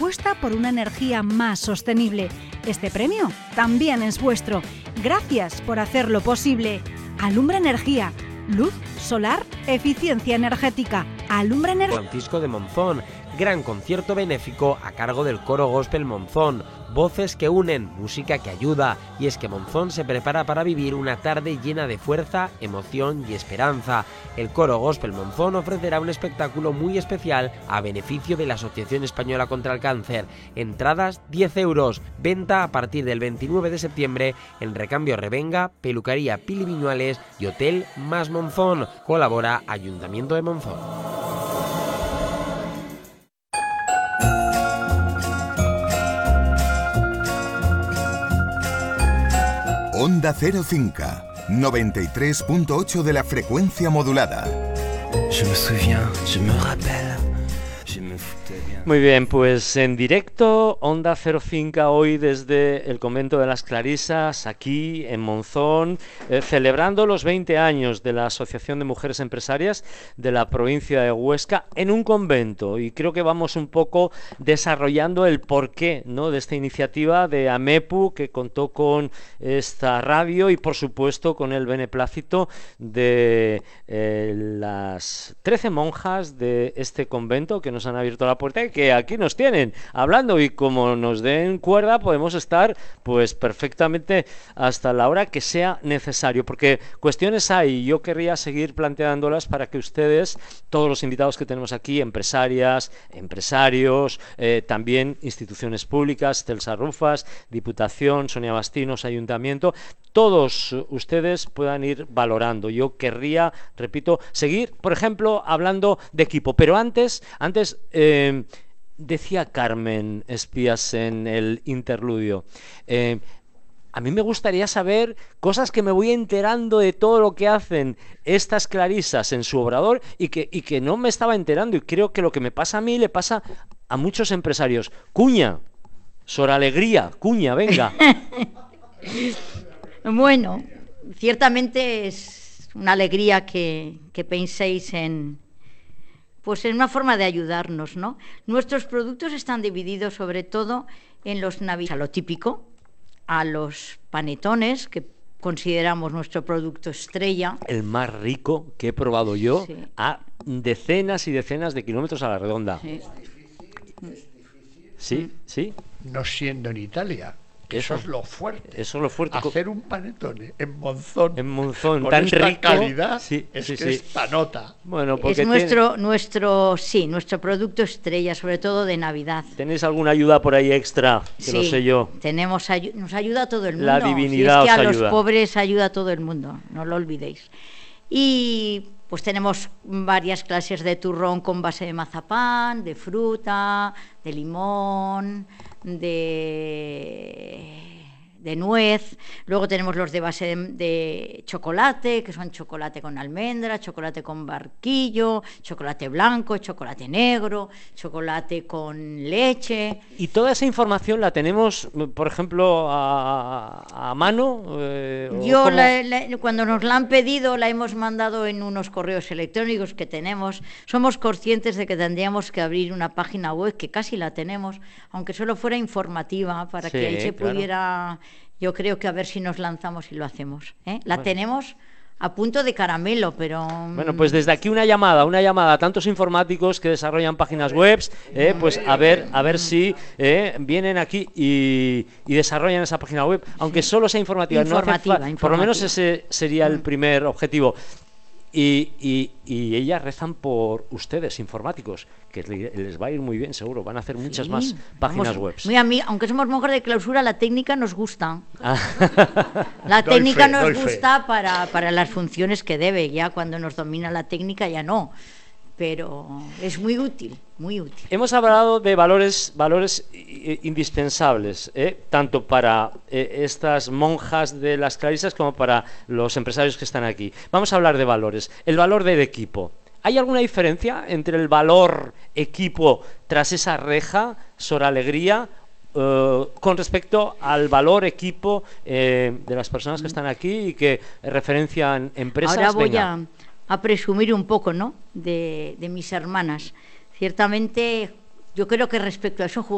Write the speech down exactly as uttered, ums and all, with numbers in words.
apuesta por una energía más sostenible. Este premio también es vuestro. Gracias por hacerlo posible. Alumbra Energía. Luz, solar, eficiencia energética. Alumbra Energía. Francisco de Monzón. Gran concierto benéfico a cargo del Coro Gospel Monzón. Voces que unen, música que ayuda. Y es que Monzón se prepara para vivir una tarde llena de fuerza, emoción y esperanza. El Coro Gospel Monzón ofrecerá un espectáculo muy especial a beneficio de la Asociación Española contra el Cáncer. Entradas diez euros. Venta a partir del veintinueve de septiembre en Recambio Revenga, Peluquería Pili Viñuales y Hotel Más Monzón. Colabora Ayuntamiento de Monzón. Onda Cero Cinca, noventa y tres punto ocho de la frecuencia modulada. Je me souviens, je me rappelle, je me foutais bien. Muy bien, pues en directo, Onda Cero Cinca, hoy desde el Convento de las Clarisas, aquí en Monzón, eh, celebrando los veinte años de la Asociación de Mujeres Empresarias de la provincia de Huesca en un convento. Y creo que vamos un poco desarrollando el porqué, ¿no?, de esta iniciativa de AMEPU, que contó con esta radio y, por supuesto, con el beneplácito de eh, las trece monjas de este convento que nos han abierto la puerta y que aquí nos tienen hablando, y como nos den cuerda podemos estar pues perfectamente hasta la hora que sea necesario, porque cuestiones hay y yo querría seguir planteándolas para que ustedes, todos los invitados que tenemos aquí, empresarias, empresarios, eh, también instituciones públicas, Celsa Rufas, Diputación, Sonia Bastinos, Ayuntamiento, todos ustedes puedan ir valorando. Yo querría, repito, seguir, por ejemplo, hablando de equipo, pero antes, antes eh, decía Carmen Espías en el interludio, eh, a mí me gustaría saber cosas que me voy enterando de todo lo que hacen estas clarisas en su obrador y que, y que no me estaba enterando, y creo que lo que me pasa a mí le pasa a muchos empresarios. Cuña, Sor Alegría, Cuña, venga. Bueno, ciertamente es una alegría que, que penséis en, pues en una forma de ayudarnos, ¿no? Nuestros productos están divididos sobre todo en los navis, a lo típico, a los panetones, que consideramos nuestro producto estrella. El más rico que he probado yo, sí, a decenas y decenas de kilómetros a la redonda. Sí, sí, sí. No siendo en Italia. Eso, eso es lo fuerte. Eso es lo fuerte. Hacer un panetone en Monzón. En Monzón, con tan esta rico. calidad, Sí, es sí, que sí. es panota. Bueno, es nuestro, tiene... nuestro, sí, nuestro producto estrella, sobre todo de Navidad. ¿Tenéis alguna ayuda por ahí extra? Que sí, no sé yo. Tenemos, nos ayuda a todo el mundo. La divinidad si es que os a ayuda. Los pobres ayuda a todo el mundo, no lo olvidéis. Y pues tenemos varias clases de turrón con base de mazapán, de fruta, de limón, de... de nuez. Luego tenemos los de base de, de chocolate, que son chocolate con almendra, chocolate con barquillo, chocolate blanco, chocolate negro, chocolate con leche. ¿Y toda esa información la tenemos, por ejemplo, a, a mano? Eh, Yo, la, la, cuando nos la han pedido, la hemos mandado en unos correos electrónicos que tenemos. Somos conscientes de que tendríamos que abrir una página web, que casi la tenemos, aunque solo fuera informativa, para sí, que ahí se claro. pudiera... Yo creo que a ver si nos lanzamos y lo hacemos, ¿eh? La bueno. tenemos a punto de caramelo, pero... Bueno, pues desde aquí una llamada, una llamada a tantos informáticos que desarrollan páginas web, eh, pues a ver, a ver si eh, vienen aquí y, y desarrollan esa página web, aunque sí. solo sea informativa. Informativa, no hace informativa. Por lo menos ese sería el primer objetivo. Y, y, y ellas rezan por ustedes, informáticos, que les va a ir muy bien, seguro. Van a hacer muchas sí, más páginas web. Muy a mí, aunque somos monjas de clausura, la técnica nos gusta. La técnica fe, nos gusta para, para las funciones que debe. Ya cuando nos domina la técnica ya no. Pero es muy útil, muy útil. Hemos hablado de valores, valores indispensables, ¿eh? tanto para eh, estas monjas de las clarisas como para los empresarios que están aquí. Vamos a hablar de valores. El valor del equipo. ¿Hay alguna diferencia entre el valor equipo tras esa reja, Sor Alegría, Uh, con respecto al valor equipo eh, de las personas que están aquí y que referencian empresas? Ahora voy Venga. a, a presumir un poco, ¿no?, de, de mis hermanas. Ciertamente, yo creo que respecto a eso